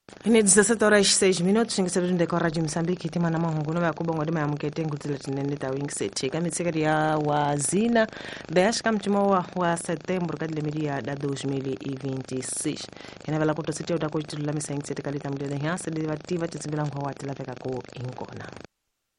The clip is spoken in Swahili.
Ni 17:06 ngisebenzile kwa Radio Msambiki tima na mahungu no yakubongo dima yamukete ngutile tinene ta wing set kama tsekari ya wazina bashka mtimo wa September kadle media da 2026 kana bala kuto sitio da ko tulula misa ngitsete kalita mdele hasa de vativa tsimbila ngwa watela peka ko ingona.